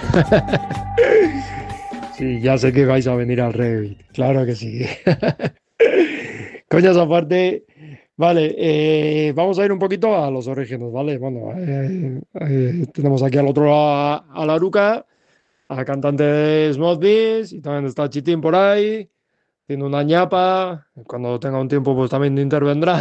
Sí, ya sé que vais a venir al Revit, claro que sí. Coñas aparte, vale, vamos a ir un poquito a los orígenes, ¿vale? Bueno, tenemos aquí al otro lado a Laruca, a la cantante de Smooth Beats, y también está Chitín por ahí, tiene una ñapa, cuando tenga un tiempo pues también intervendrá.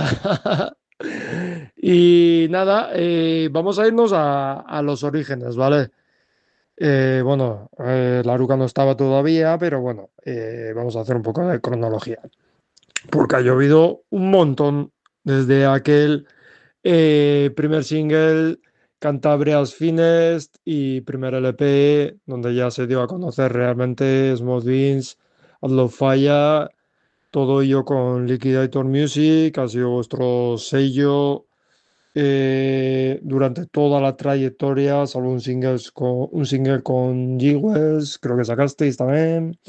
Y nada, vamos a irnos a los orígenes, ¿vale? Bueno, Laruca no estaba todavía, pero bueno, vamos a hacer un poco de cronología, porque ha llovido un montón desde aquel primer single, Cantabria's Finest, y primer LP, donde ya se dio a conocer realmente Smooth Beans, Outlaw Fire, todo ello con Liquidator Music, ha sido vuestro sello durante toda la trayectoria, salvo un single con G-Wells, creo que sacasteis también.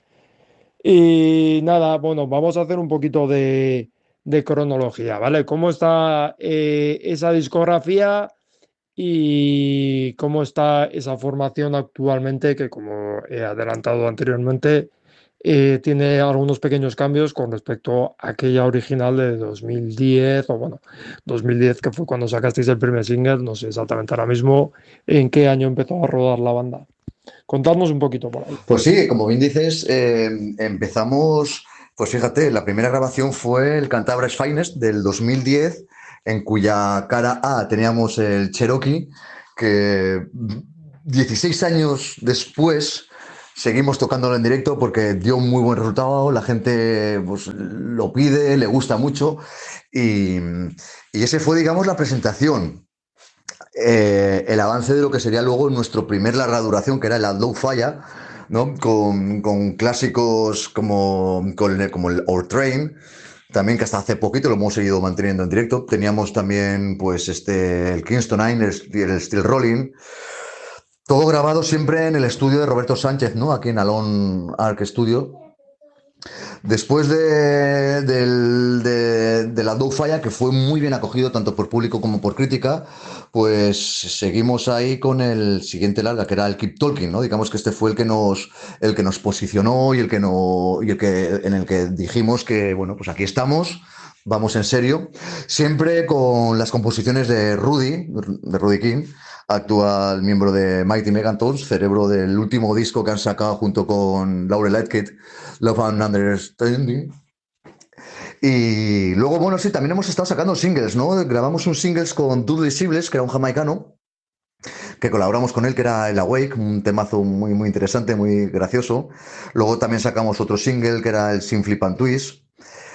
Y nada, bueno, vamos a hacer un poquito de cronología, ¿vale? ¿Cómo está esa discografía y cómo está esa formación actualmente que, como he adelantado anteriormente, tiene algunos pequeños cambios con respecto a aquella original de 2010, o bueno, 2010 que fue cuando sacasteis el primer single, no sé exactamente ahora mismo en qué año empezó a rodar la banda. Contadnos un poquito por ahí. Pues sí, como bien dices, empezamos, pues fíjate, la primera grabación fue el Cantabria's Finest del 2010, en cuya cara A teníamos el Cherokee, que 16 años después seguimos tocándolo en directo porque dio un muy buen resultado, la gente pues, lo pide, le gusta mucho y, y ese fue, digamos, la presentación. El avance de lo que sería luego nuestro primer larga duración, que era el Outlaw Fire, ¿no? Con clásicos como el Our Train, también que hasta hace poquito lo hemos seguido manteniendo en directo. Teníamos también pues el Kingston Nine, el Still Rolling, todo grabado siempre en el estudio de Roberto Sánchez, ¿no? Aquí en Alon Arc Studio. Después de la Fire, que fue muy bien acogido tanto por público como por crítica, pues seguimos ahí con el siguiente larga, que era el Keep Talking, ¿no? Digamos que este fue el que nos posicionó y el que no, y el que, en el que dijimos que, bueno, pues aquí estamos, vamos en serio, siempre con las composiciones de Rudy King, actual miembro de Mighty Megatones, cerebro del último disco que han sacado junto con Laurel Aitken, Love and Understanding. Y luego, bueno, sí, también hemos estado sacando singles, ¿no? Grabamos un singles con Dudley Sibles, que era un jamaicano, que colaboramos con él, que era El Awake, un temazo muy, muy interesante, muy gracioso. Luego también sacamos otro single, que era el Sin Flip and Twist,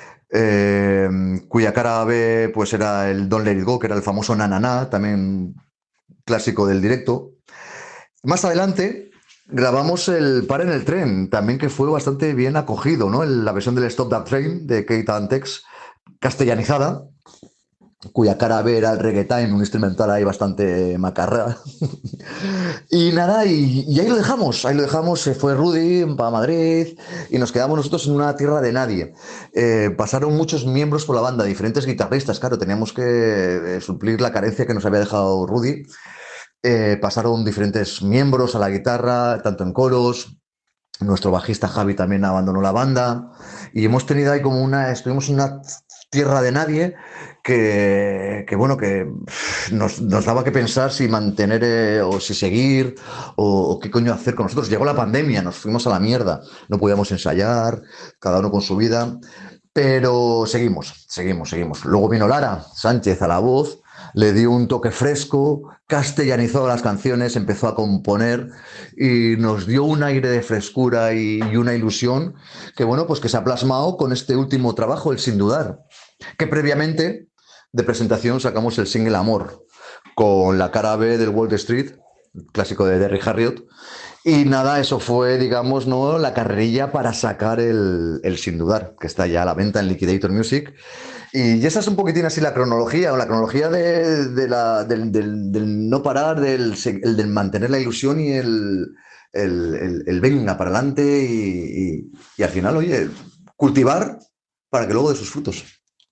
cuya cara B, pues era el Don't Let It Go, que era el famoso Na Na Na, también clásico del directo. Más adelante grabamos el Par en el Tren, también que fue bastante bien acogido, ¿no? La versión del Stop That Train de Kate Antex, castellanizada, cuya cara B era el reggaetón, un instrumental ahí bastante macarra. Y nada, y ahí lo dejamos, se fue Rudy para Madrid y nos quedamos nosotros en una tierra de nadie. Pasaron muchos miembros por la banda, diferentes guitarristas, claro, teníamos que suplir la carencia que nos había dejado Rudy. Pasaron diferentes miembros a la guitarra, tanto en coros. Nuestro bajista Javi también abandonó la banda. Y hemos tenido ahí estuvimos en una tierra de nadie bueno, que nos daba que pensar si mantener o si seguir o qué coño hacer con nosotros. Llegó la pandemia, nos fuimos a la mierda. No podíamos ensayar, cada uno con su vida. Pero seguimos. Luego vino Lara Sánchez a la voz, le dio un toque fresco, castellanizó las canciones, empezó a componer y nos dio un aire de frescura y una ilusión que, bueno, pues que se ha plasmado con este último trabajo, el Sin Dudar, que previamente de presentación sacamos el single Amor, con la cara B del Wall Street, clásico de Derry Harriott, y nada, eso fue, digamos, ¿no? La carrerilla para sacar el Sin Dudar, que está ya a la venta en Liquidator Music. Y esa es un poquitín así la cronología, o la cronología del no parar, del mantener la ilusión y el venga para adelante y al final, oye, cultivar para que luego dé sus frutos.